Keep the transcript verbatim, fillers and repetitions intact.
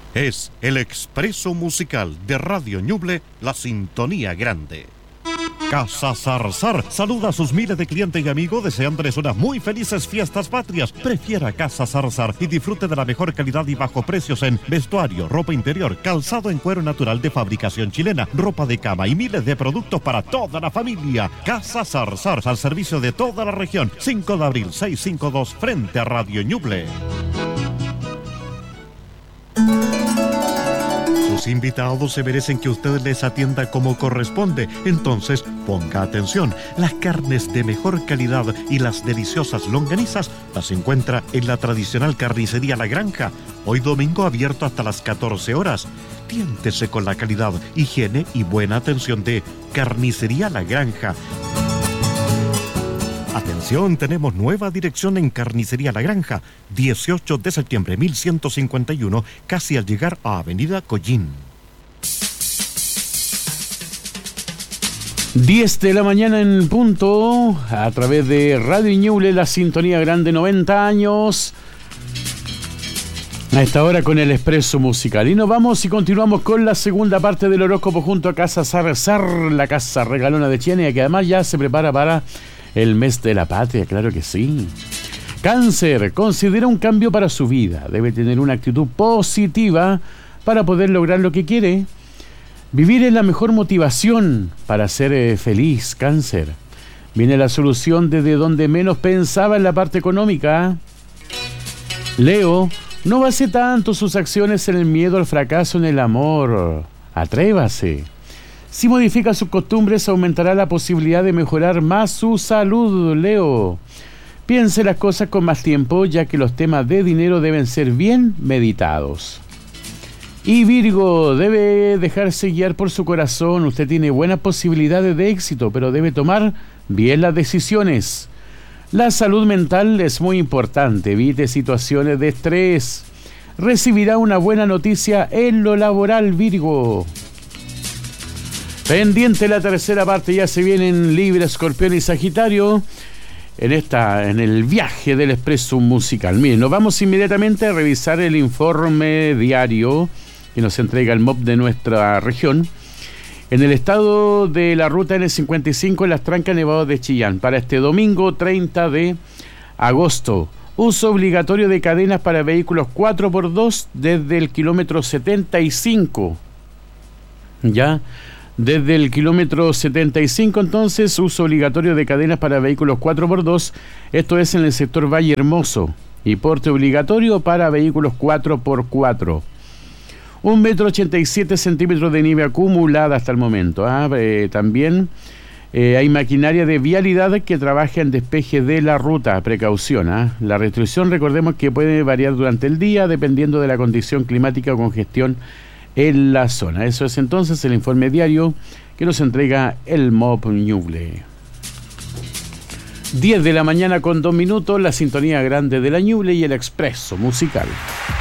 Es el expreso musical de Radio Ñuble, la sintonía grande. Casa Zarzar saluda a sus miles de clientes y amigos deseándoles unas muy felices fiestas patrias. Prefiera Casa Zarzar y disfrute de la mejor calidad y bajo precios en vestuario, ropa interior, calzado en cuero natural de fabricación chilena, ropa de cama y miles de productos para toda la familia. Casa Zarzar, al servicio de toda la región. cinco de abril, seiscientos cincuenta y dos, frente a Radio Ñuble. Sus invitados se merecen que usted les atienda como corresponde. Entonces, ponga atención. Las carnes de mejor calidad y las deliciosas longanizas las encuentra en la tradicional carnicería La Granja. Hoy domingo abierto hasta las catorce horas. Tiéntese con la calidad, higiene y buena atención de Carnicería La Granja. Atención, tenemos nueva dirección en Carnicería La Granja, dieciocho de septiembre mil ciento cincuenta y uno, casi al llegar a Avenida Collín. diez de la mañana en punto, a través de Radio Ñuble, la sintonía grande, noventa años. A esta hora con el expreso musical. Y nos vamos y continuamos con la segunda parte del horóscopo junto a Casa Zarzar, la casa regalona de Chenia, que además ya se prepara para el mes de la patria, claro que sí. Cáncer, considera un cambio para su vida. Debe tener una actitud positiva para poder lograr lo que quiere. Vivir es la mejor motivación para ser eh, feliz, Cáncer. Viene la solución desde donde menos pensaba en la parte económica. Leo, no base tanto sus acciones en el miedo al fracaso en el amor. Atrévase. Si modifica sus costumbres, aumentará la posibilidad de mejorar más su salud, Leo. Piense las cosas con más tiempo, ya que los temas de dinero deben ser bien meditados. Y Virgo, debe dejarse guiar por su corazón. Usted tiene buenas posibilidades de éxito, pero debe tomar bien las decisiones. La salud mental es muy importante. Evite situaciones de estrés. Recibirá una buena noticia en lo laboral, Virgo. Pendiente la tercera parte, ya se vienen Libra, Escorpión y Sagitario en esta, en el viaje del expreso musical. Miren, nos vamos inmediatamente a revisar el informe diario que nos entrega el M O P de nuestra región. En el estado de la ruta N cincuenta y cinco en las Trancas Nevados de Chillán, para este domingo treinta de agosto, uso obligatorio de cadenas para vehículos cuatro por dos desde el kilómetro setenta y cinco. Ya. Desde el kilómetro setenta y cinco, entonces, uso obligatorio de cadenas para vehículos cuatro por dos, esto es en el sector Valle Hermoso, y porte obligatorio para vehículos cuatro por cuatro. Un metro ochenta y siete centímetros de nieve acumulada hasta el momento. ¿ah? Eh, también eh, hay maquinaria de vialidad que trabaja en despeje de la ruta. Precaución. ¿ah? La restricción, recordemos que puede variar durante el día dependiendo de la condición climática o congestión en la zona. Eso es entonces el informe diario que nos entrega el M O P Ñuble. diez de la mañana con dos minutos, la sintonía grande de la Ñuble y el expreso musical.